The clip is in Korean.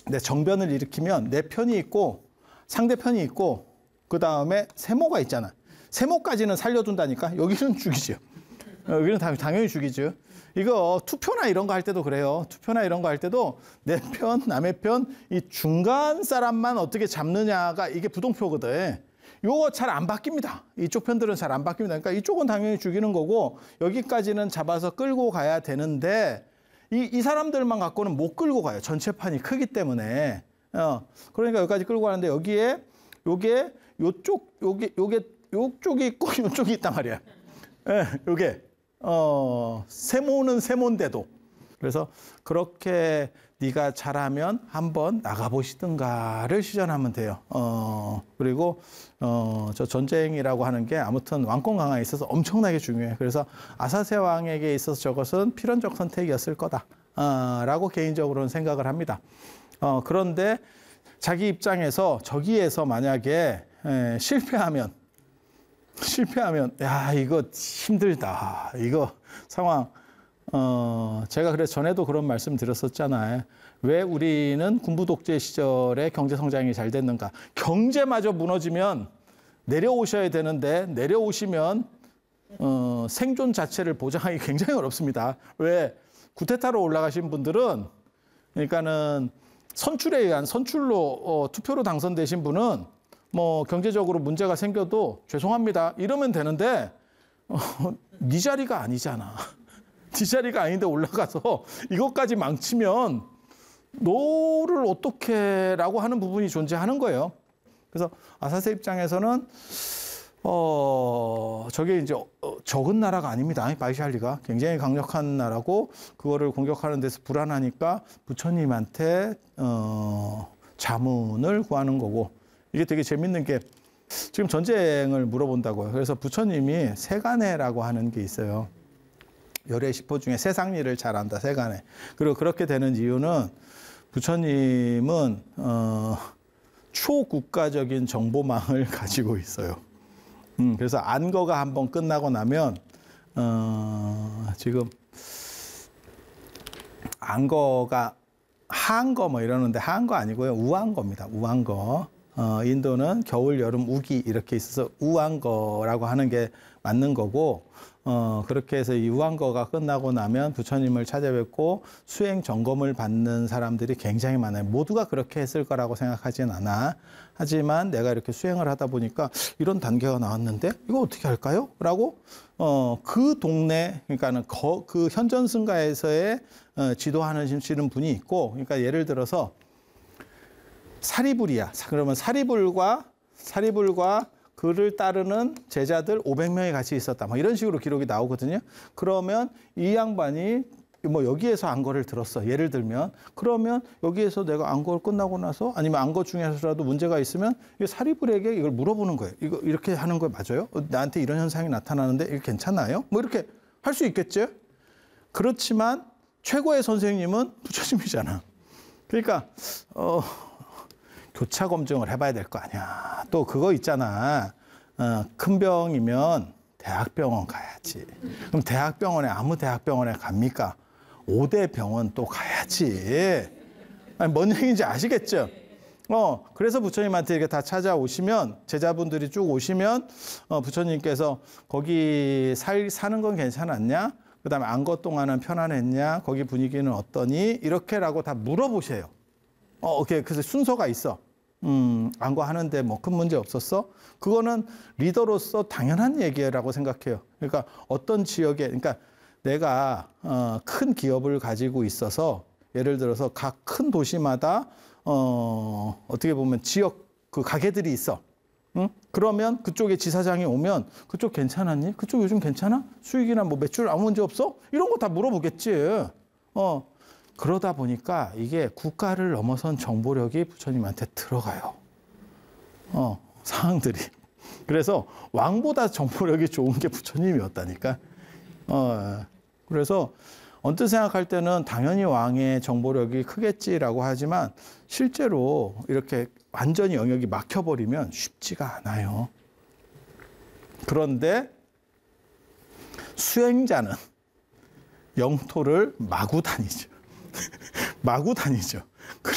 내 정변을 일으키면 내 편이 있고 상대편이 있고 그 다음에 세모가 있잖아. 세모까지는 살려둔다니까. 여기는 죽이죠. 여기는 당연히 죽이죠. 이거 투표나 이런 거 할 때도 그래요. 투표나 이런 거 할 때도 내 편, 남의 편, 이 중간 사람만 어떻게 잡느냐가 이게 부동표거든. 이거 잘 안 바뀝니다. 이쪽 편들은 잘 안 바뀝니다. 그러니까 이쪽은 당연히 죽이는 거고 여기까지는 잡아서 끌고 가야 되는데 이 사람들만 갖고는 못 끌고 가요. 전체 판이 크기 때문에. 그러니까 여기까지 끌고 가는데 여기에 요쪽이 있고 요쪽이 있단 말이야. 예, 요게 세모는 세모인데도. 그래서 그렇게 네가 잘하면 한번 나가보시든가를 시전하면 돼요. 그리고 저 전쟁이라고 하는 게 아무튼 왕권 강화에 있어서 엄청나게 중요해. 그래서 아사세 왕에게 있어서 저것은 필연적 선택이었을 거다. 라고 개인적으로는 생각을 합니다. 그런데 자기 입장에서 저기에서 만약에 실패하면 야 이거 힘들다. 이거 상황 제가 그래서 전에도 그런 말씀 드렸었잖아요. 왜 우리는 군부 독재 시절에 경제 성장이 잘 됐는가? 경제마저 무너지면 내려오셔야 되는데 내려오시면 생존 자체를 보장하기 굉장히 어렵습니다. 왜? 구테타로 올라가신 분들은 그러니까는 선출에 의한 선출로 투표로 당선되신 분은 뭐 경제적으로 문제가 생겨도 죄송합니다 이러면 되는데 네 자리가 아니잖아. 네 자리가 아닌데 올라가서 이것까지 망치면 너를 어떻게 라고 하는 부분이 존재하는 거예요. 그래서 아사세 입장에서는 저게 이제 적은 나라가 아닙니다. 바이샬리가 굉장히 강력한 나라고 그거를 공격하는 데서 불안하니까 부처님한테 자문을 구하는 거고 이게 되게 재밌는 게 지금 전쟁을 물어본다고요. 그래서 부처님이 세간해라고 하는 게 있어요. 열의 10호 중에 세상일을 잘한다. 세간해. 그리고 그렇게 되는 이유는 부처님은 초국가적인 정보망을 가지고 있어요. 그래서 안거가 한번 끝나고 나면 지금 안거가 한거 뭐 이러는데 한거 아니고요. 우한거입니다. 우한거. 인도는 겨울, 여름, 우기 이렇게 있어서 우한거라고 하는 게 맞는 거고 그렇게 해서 이 우한거가 끝나고 나면 부처님을 찾아뵙고 수행 점검을 받는 사람들이 굉장히 많아요. 모두가 그렇게 했을 거라고 생각하진 않아. 하지만 내가 이렇게 수행을 하다 보니까 이런 단계가 나왔는데 이거 어떻게 할까요? 라고 그 동네 그러니까는 그 현전승가에서의 지도하시는 분이 있고 그러니까 예를 들어서 사리불이야. 그러면 사리불과 그를 따르는 제자들 500명이 같이 있었다. 뭐 이런 식으로 기록이 나오거든요. 그러면 이 양반이 뭐 여기에서 안거를 들었어. 예를 들면 그러면 여기에서 내가 안거를 끝나고 나서 아니면 안거 중에서라도 문제가 있으면 사리불에게 이걸 물어보는 거예요. 이거 이렇게 하는 거 맞아요? 나한테 이런 현상이 나타나는데 이거 괜찮아요? 뭐 이렇게 할 수 있겠죠? 그렇지만 최고의 선생님은 부처님이잖아. 그러니까 교차 검증을 해봐야 될 거 아니야. 또 그거 있잖아. 큰 병이면 대학병원 가야지. 그럼 대학병원에 아무 대학병원에 갑니까? 5대 병원 또 가야지. 아니, 뭔 얘기인지 아시겠죠? 그래서 부처님한테 이렇게 다 찾아오시면 제자분들이 쭉 오시면 부처님께서 거기 사는 건 괜찮았냐? 그다음에 안거 동안은 편안했냐? 거기 분위기는 어떠니? 이렇게라고 다 물어보세요. 오케이. 그래서 순서가 있어. 안거 하는데 뭐 큰 문제 없었어? 그거는 리더로서 당연한 얘기라고 생각해요. 그러니까 어떤 지역에, 그러니까 내가 큰 기업을 가지고 있어서 예를 들어서 각 큰 도시마다 어떻게 보면 지역 그 가게들이 있어. 응? 그러면 그쪽에 지사장이 오면 그쪽 괜찮았니? 그쪽 요즘 괜찮아? 수익이나 뭐 매출 아무 문제 없어? 이런 거 다 물어보겠지. 그러다 보니까 이게 국가를 넘어선 정보력이 부처님한테 들어가요. 상황들이. 그래서 왕보다 정보력이 좋은 게 부처님이었다니까. 그래서 언뜻 생각할 때는 당연히 왕의 정보력이 크겠지라고 하지만 실제로 이렇게 완전히 영역이 막혀버리면 쉽지가 않아요. 그런데 수행자는 영토를 마구 다니죠. 마구 다니죠.